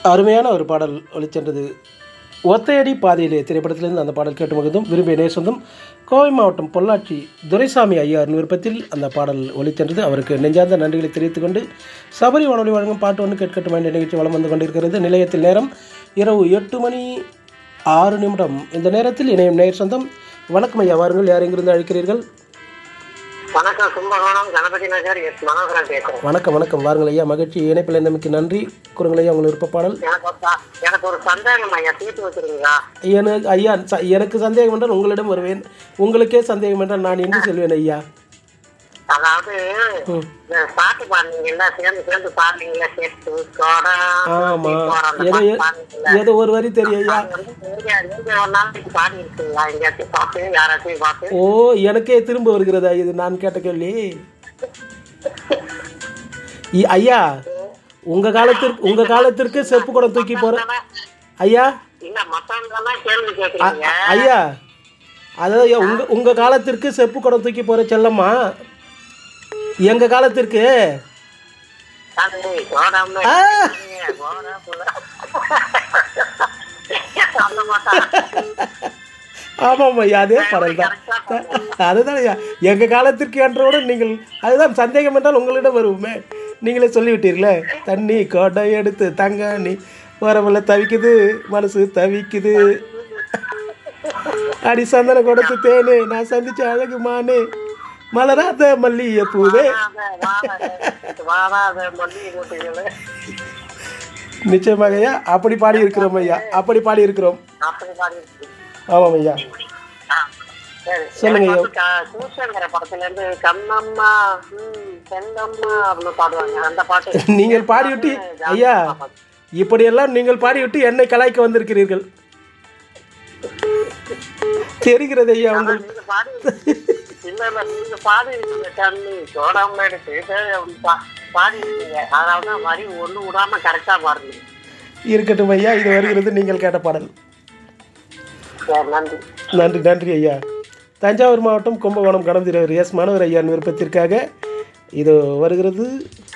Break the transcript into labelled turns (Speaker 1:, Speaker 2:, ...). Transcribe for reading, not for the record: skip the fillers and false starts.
Speaker 1: அருமையான ஒரு பாடல் ஒலிச்சென்றது. ஒத்தையடி பாதையிலே திரைப்படத்திலிருந்து அந்த பாடல் கேட்டு மகிழ்ந்தும் விரும்பிய நேசந்தும் கோவை மாவட்டம் பொள்ளாச்சி துரைசாமி ஐயார் விருப்பத்தில் அந்த பாடல் ஒலிச்சென்றது. அவருக்கு நெஞ்சார்ந்த நன்றிகளை தெரிவித்துக் கொண்டு சபரி வானொலி வழங்கும் பாட்டு ஒன்று கேட்கட்டும் என்ற நிகழ்ச்சி வளம் வந்து கொண்டிருக்கிறது. நிலையத்தில் நேரம் இரவு 8:06. இந்த நேரத்தில் இணையும் நேர் சொந்தம். வணக்கம் ஐயா, வாருங்கள். யார் எங்கிருந்து அழைக்கிறீர்கள்?
Speaker 2: வணக்கம், கும்பகோணம் கணபதி நகர் எஸ் மனோகரன் பேசுறேன்.
Speaker 1: வணக்கம் வணக்கம், வாருங்கள் ஐயா. மகிழ்ச்சி. இணைப்பில் இருந்தமைக்கு நன்றி. கூறுங்கள் ஐயா உங்கள் விருப்ப பாடல்.
Speaker 2: எனக்கு ஒரு சந்தேகம் ஐயா, தீர்த்து வச்சிருக்கீங்களா?
Speaker 1: ஐயா எனக்கு சந்தேகம் என்றால் உங்களிடம் வருவேன், உங்களுக்கே சந்தேகம் என்றால் நான் எங்கு செல்வேன் ஐயா?
Speaker 2: அதாவது பாட்டு பாடுனீங்கல்ல, சேர்ந்து பாடுனீங்கல்ல,
Speaker 1: ஆமா, ஏதோ ஒரு வரி தெரியும் ஐயா.
Speaker 2: நீங்க ஒரு நாளைக்கு பாடி இருக்கீங்களா எங்கேயாச்சும் பார்த்து, யாராச்சும் பார்த்து?
Speaker 1: ஓ, எனக்கே திரும்ப வருகிறதா இது நான் கேட்ட கேள்வி? ஐயா, உங்க காலத்திற்கு செப்பு குடம் தூக்கி போற ஐயா.
Speaker 2: இல்ல, மத்தவங்க கேள்வி கேட்குறீங்க
Speaker 1: ஐயா. அதாவது உங்க காலத்திற்கு செப்பு குடம் தூக்கி போற செல்லம்மா, எங்க காலத்திற்கு ஆமாம் ஐயா, அதே பாடல் தான். அதுதான் ஐயா, எங்க காலத்திற்கு என்றோட நீங்கள் அதுதான் சந்தேகம் என்றால் உங்களிடம் வருவோமே, நீங்களே சொல்லிவிட்டீர்களே. தண்ணி கோடை எடுத்து தங்காணி வரவில்லை தவிக்குது மனசு தவிக்குது, அடி சந்தன கொடுத்து தேனே நான் சந்திச்ச அழகு மானே மலராத மல்லிகை பூவே. நிச்சயமாக ஐயா, அப்படி பாடி இருக்கிறோம் ஐயா, அப்படி பாடி இருக்கிறோம். ஆமாம் ஐயா, சொல்லுங்க ஐயா.
Speaker 2: படத்துல இருந்து கண்ணம்மா செல்லம்மா அப்படின்னு பாடுவாங்க, அந்த பாட்டு
Speaker 1: நீங்கள் பாடிவிட்டு ஐயா, இப்படியெல்லாம் நீங்கள் பாடிவிட்டு என்னை கலாய்க்க வந்திருக்கிறீர்கள் தெரிகிறது ஐயா உங்களுக்கு.
Speaker 2: இல்ல நீங்க பாடி இருக்கீங்க, தண்ணி சோடாம எடுத்து பாடி இருக்கீங்க, அதனாலதான் மாதிரி ஒண்ணு விடாம கரெக்டா பாடுறீங்க.
Speaker 1: இருக்கட்டும் ஐயா, இது வருகிறது நீங்கள் கேட்ட பாடல்.
Speaker 2: நன்றி
Speaker 1: நன்றி நன்றி ஐயா. தஞ்சாவூர் மாவட்டம் கும்பகோணம் கடம்பதிரவர் எஸ் மனோகர் ஐயா விருப்பத்திற்காக இது வருகிறது.